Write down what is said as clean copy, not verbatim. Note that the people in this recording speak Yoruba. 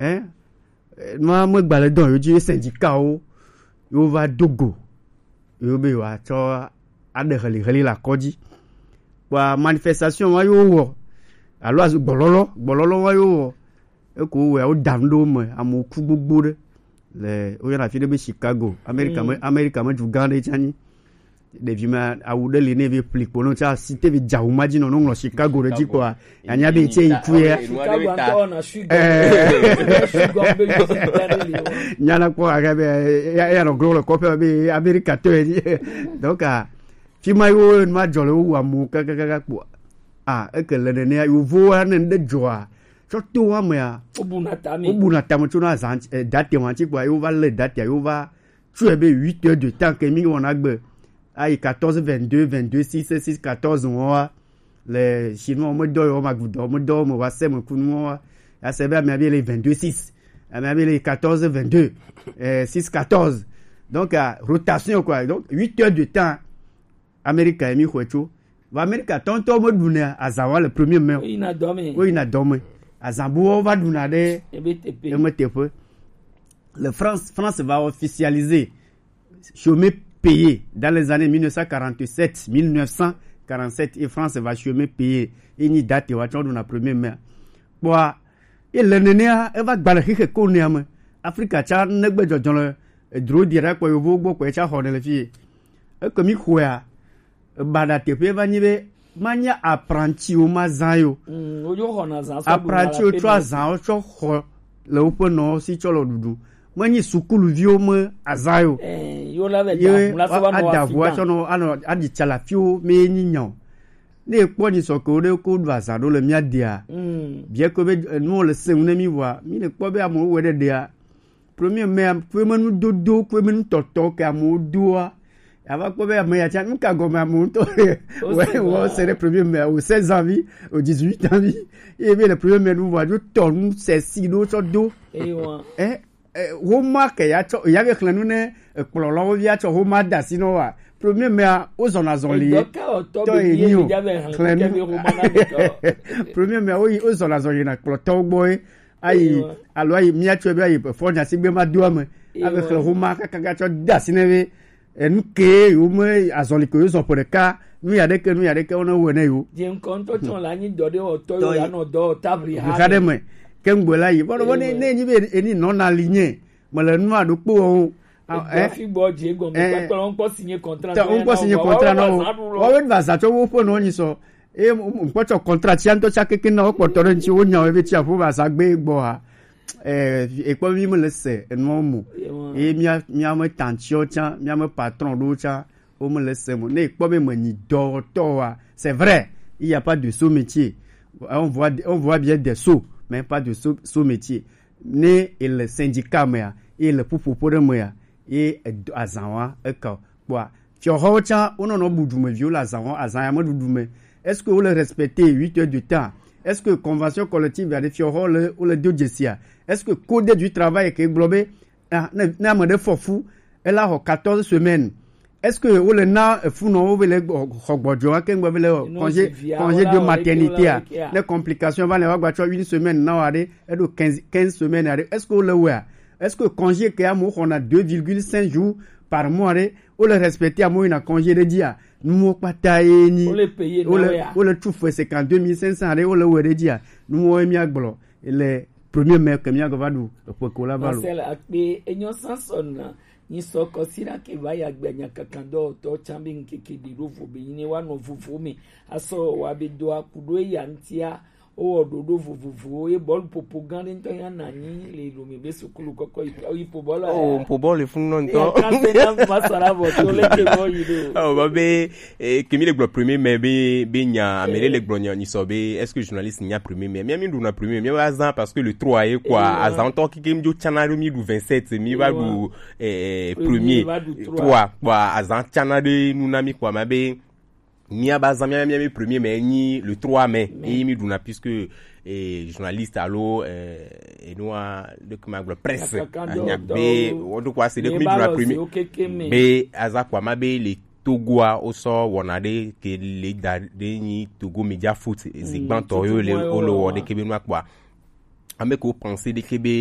Moi me baladon yo di syndicat yo va dogo yo be wa cho ade hali la koji wa manifestation wa yo wo alo azu bololo wa yo wo e ko we o dando mo amoku gbogbo de le o yana fi de Chicago America ma ju gande chani de vima awude le ne ve plique pour non cha cité ve jauma di non no Chicago re di quoi anya be tie ikuye nyana ko aga be ya no gro le ko pe be America to donc fi ma yo ma jole wo amu ka ko e ke le ne yo vo an de joa surtout wa me obuna tamo tuna zan date wan ti quoi yo va le date yo va tu ebe 8 heures de temps que mi on agbe ai 14 22 22 6 6 14 mois les chinois me do yo magdo me do mo wa se mo kunu ya se ba me abi les 22 6 me abi les 14 22 6 14 donc rotation quoi donc 8 heures de temps Amérique mi khocho va Amérique tonto mo dunia azawa le premier mai oui na dormi azambo va duna de MTP le France va officialiser chômage payé dans les années 1947 1947 et France va chômer payé une date wa chondo na premier mai bo et lenenia e va gbala hike ko ne am Africa cha negbe jojon le dro direct ko yo gbo ko cha ho ne le fi e ko mi khoya bada te pe va nibe manya apprenti o mazayo ojo ho na za apprenti o 3 ans o cho ho le opo no si cholo dudu mwenye sukulu vio me azayo yo la ve da so ba no Afrika no ano adi chala fio me nyinyo ne ko ni so ko de ko va sa do le mia dia bien que nous le sait on mi voit mi ne ko be amu we de dia premier mais peu menu dodo ko menu toto ka amu doa ava ko be amu ya chan ka go ma amu to ouais c'est le premier mais au 16 ans vie au 18 ans vie et bien le premier mais nous voit ton c'est si do so do homa ke ya cho ya ke klanu ne klolo via cho homa da sino wa premier mais ozona zonli to yi mi jabe premier mais ozona zonli na kloto boy ai alo ai mi acho be ai fonya sigbe ma duame avec le homa ka cho da sineve enke yo me azonli ko zo por ka nu ya de ke ona wona yo je nkonto chon la ni do de o to ya no do tabri ha kengbola yi bo ne ni be eni non aligné mo le nu adupo o fi bo je go me pa on po signer contrat no o wen va sa to wo po no ni so mo cho contrat ti anto cha keke na o po to nti o nya o be ti afu va sa gbe gbo ha e ko mi mo le se no mo mi am tantio cha mi am patron do cha o mo le se mo ne ko be mo ni do to wa c'est vrai il y a pas de sous métier on voit bien des sous mais pas de sous-métier. Ne le syndicat mea et le poupopo de mea et azanwa eka quoi. Fiohocha on no budume viola azanwa azanya madudume. Est-ce que vous le respectez 8 heures de temps? Est-ce que convention collective a des fiohol ou le diogesia? Est-ce que code du travail qui est globé na mode fofu elle a 14 semaines? Est-ce que vous le na funo vous le khogbojo ken go le congé de maternité les complications va le wa une semaine na wade et do 15 semaines. Est-ce que vous le ouais? Est-ce que congé que amo on a 2,5 jours par mois ou le respecter amo une congé de dia nous pas tailler ni ou le payer ou le tout fait 52 500 ou le ouais de dia nous mi agblo le premier mai que mi agvadu pour collaborer c'est la pe enyo sanson ni soko sira ke vaya gbenya kakando to chambi nkeke di rofu be ni wa no fufu mi aso wa be do akudo ya ntia o ododo fufu e ball propaganda nto ya nani le lo mi be sukulu koko ipo ball po ball fun non to na masara bo to le ke bo yido ba be kemi le premier mais be nya amele le gbronya ni so be est-ce que journaliste nya premier mais mi do na premier mais wa azan parce que le 3 est quoi azan to ki kem jo channel mi du 27 mi va du premier 3 quoi azan channel de nunami quoi ma be Mia bazamia mi premier mais ni le 3 mai et mi duna puisque journaliste allo et nous de comment presse be on quoi c'est de mi duna premier be aza quoi ma be le Togoa oso wonade ke le da de ni Togo Media Foot zigban toyo le olo de kebe no quoi ame ko penser de kebe